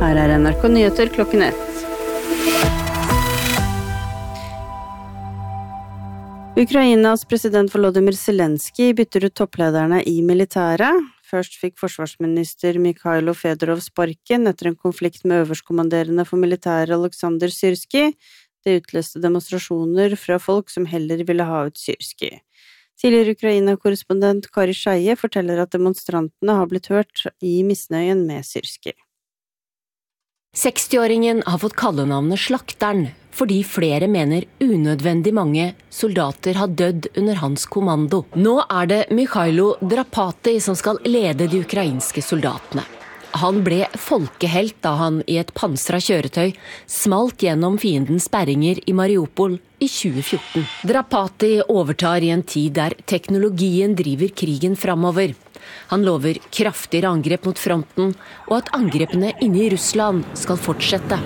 Her NRK Nyheter klokken 1. Ukrainas president Volodymyr Zelenskyj bytter ut topplederne i militæret. Først fikk forsvarsminister Mikhailo Fedorov sparken etter en konflikt med øverstkommanderende for militæret Oleksandr Syrskij. Det utløste demonstrasjoner fra folk som heller ville ha ut Syrskij. Tidligere Ukraina-korrespondent Kari Skeie forteller at demonstrantene har blitt hørt i misnøyen med Syrskij. 60-åringen har fått kallenavnet Slakteren, fordi flere mener unødvendig mange soldater har dødd under hans kommando. Nå er det Mikhailo Drapati som skal lede de ukrainske soldatene. Han ble folkehelt da han i et pansret kjøretøy smalt gjennom fiendens sperringer i Mariupol i 2014. Drapati overtar i en tid der teknologien driver krigen framover. Han lover kraftigere angrep mot fronten, og at angrepene inne i Russland skal fortsette.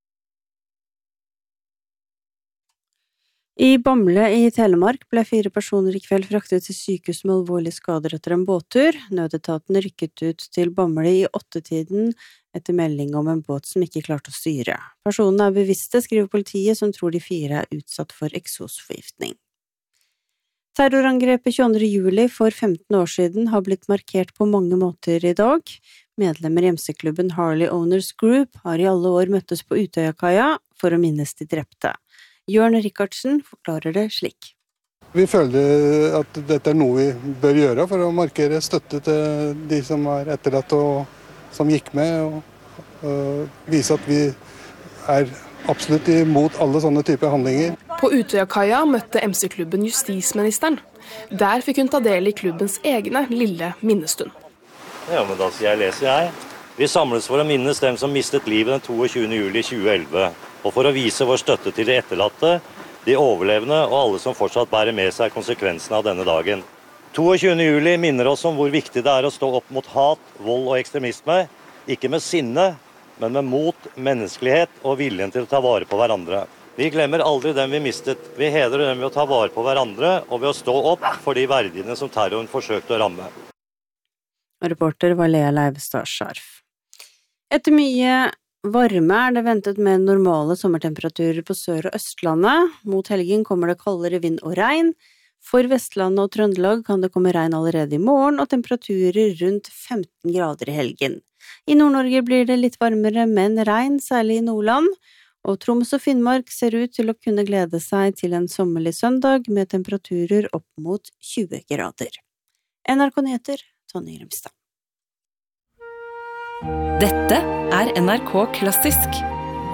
I Bamble i Telemark ble 4 personer i kveld fraktet til sykehus med alvorlige skader etter en båttur. Nødetaten rykket ut til Bamble i 8-tiden etter melding om en båt som ikke klarte å styre. Personene er bevisste, skriver politiet, som tror de 4 er utsatt for eksosforgiftning. Terrorangrepet 22. juli for 15 år siden har blitt markert på mange måter i dag. Medlemmer i MC-klubben Harley Owners Group har i alle år møttes på Utøyakaia for å minnes de drepte. Jørn Rikardsen forklarer det slik. Vi føler at dette er noe vi bør gjøre for å markere støtte til de som er etterlatt og som gikk med, og vise at vi er absolutt imot alle sånne typer handlinger. På Utøyakaia møtte MC-klubben justisministeren. Der fikk hun ta del i klubbens egne lille minnestund. Ja, men da sier jeg. Vi samles for å minnes dem som mistet livet den 22. juli 2011, og for å vise vår støtte til de etterlatte, de overlevende og alle som fortsatt bærer med seg konsekvensene av denne dagen. 22. juli minner oss om hvor viktig det er å stå opp mot hat, vold og ekstremisme, ikke med sinne, men med mot, menneskelighet og viljen til å ta vare på hverandre. Vi glemmer aldri dem vi mistet. Vi hedrer dem ved å ta vare på hverandre og ved å stå opp for de verdiene som terroren forsøkte å ramme. Reporter var Lea Leivestad Scharf. Etter mye varme er det ventet med normale sommertemperaturer på Sør- og Østlandet. Mot helgen kommer det kaldere vind og regn. For Vestlandet og Trøndelag kan det komme regn allerede i morgen, og temperaturer rundt 15 grader i helgen. I Nord-Norge blir det litt varmere, men regn, særlig i Nordland. Og Troms og Finnmark ser ut til å kunne glede seg til en sommerlig søndag med temperaturer opp mot 20 grader. NRK Nyheter, Tonje Grimstad. Dette er NRK Klassisk.